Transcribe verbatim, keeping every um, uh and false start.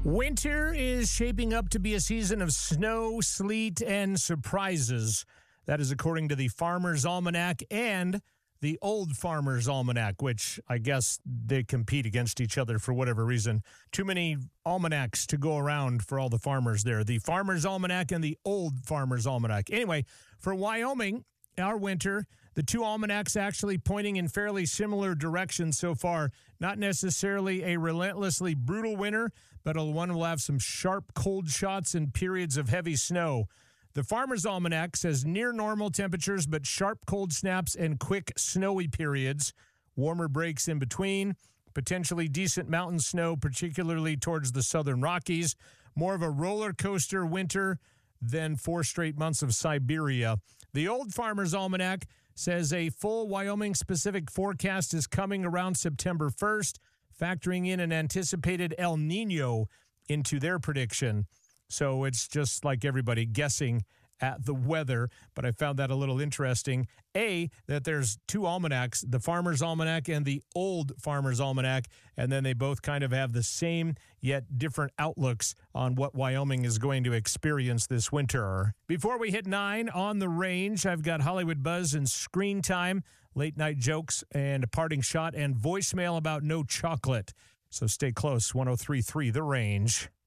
Winter is shaping up to be a season of snow, sleet, and surprises. That is according to the Farmer's Almanac and the Old Farmer's Almanac, which I guess they compete against each other for whatever reason. Too many almanacs to go around for all the farmers there. The Farmer's Almanac and the Old Farmer's Almanac. Anyway, for Wyoming, our winter, the two almanacs actually pointing in fairly similar directions so far. Not necessarily a relentlessly brutal winter, but one will have some sharp cold shots and periods of heavy snow. The Farmer's Almanac says near normal temperatures, but sharp cold snaps and quick snowy periods. Warmer breaks in between. Potentially decent mountain snow, particularly towards the southern Rockies. More of a roller coaster winter than four straight months of Siberia. The Old Farmer's Almanac says a full Wyoming-specific forecast is coming around September first, factoring in an anticipated El Nino into their prediction. So it's just like everybody guessing at the weather, but I found that a little interesting. A, that there's two almanacs, the Farmer's Almanac and the Old Farmer's Almanac, and then they both kind of have the same yet different outlooks on what Wyoming is going to experience this winter. Before we hit nine on the range, I've got Hollywood Buzz and Screen Time, late night jokes, and a parting shot, and voicemail about no chocolate. So stay close, one oh three point three The Range.